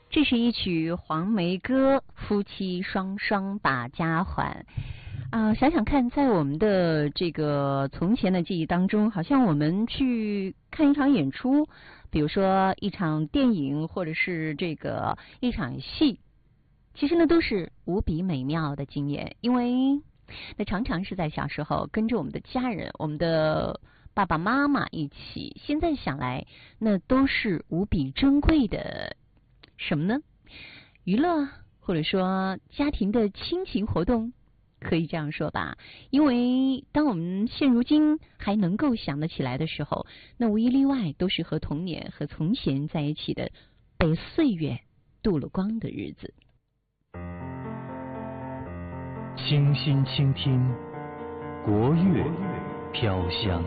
这是一曲黄梅歌，夫妻双双把家还。想想看，在我们的这个从前的记忆当中，好像我们去看一场演出，比如说一场电影，或者是这个一场戏，其实呢都是无比美妙的经验，因为那常常是在小时候跟着我们的家人，我们的爸爸妈妈一起。现在想来，那都是无比珍贵的什么呢？娱乐，或者说家庭的亲情活动，可以这样说吧。因为当我们现如今还能够想得起来的时候，那无一例外都是和童年和从前在一起的，被岁月镀了光的日子。 清心倾听国乐飘香。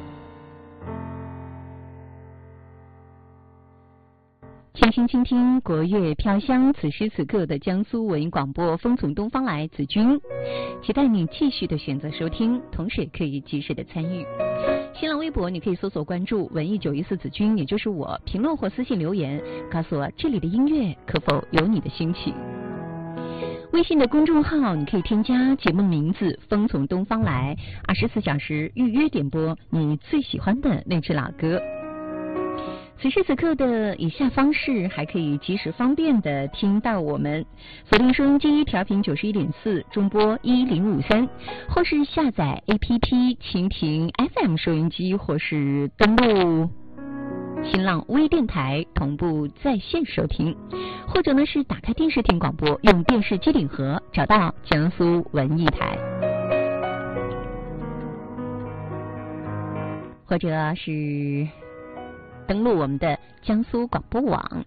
清心倾听国乐飘香，此时此刻的江苏文艺广播，风从东方来，子君期待你继续的选择收听，同时也可以及时的参与。新浪微博你可以搜索关注文艺914子君，也就是我，评论或私信留言告诉我这里的音乐可否有你的兴起。微信的公众号你可以添加节目名字风从东方来，24小时预约点播你最喜欢的那支老歌。此时此刻的以下方式还可以及时方便的听到我们，锁定收音机调频91.4，中波1053，或是下载 APP 蜻蜓 FM 收音机，或是登录新浪微电台同步在线收听，或者呢是打开电视听广播，用电视机顶盒找到江苏文艺台，或者是登录我们的江苏广播网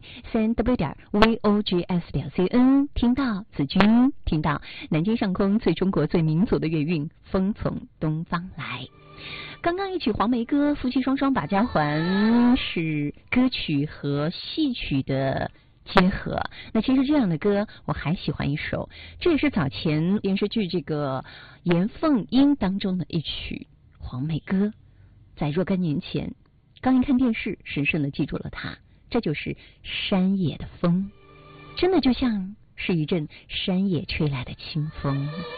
3w.vogs.cn， 听到子君，听到南京上空最中国最民族的乐韵，风从东方来。刚刚一曲黄梅歌，夫妻双双把家还，是歌曲和戏曲的结合。那其实这样的歌我还喜欢一首，这也是早前电视剧这个严凤英当中的一曲黄梅歌。在若干年前刚一看电视，深深的记住了它，这就是山野的风，真的就像是一阵山野吹来的清风。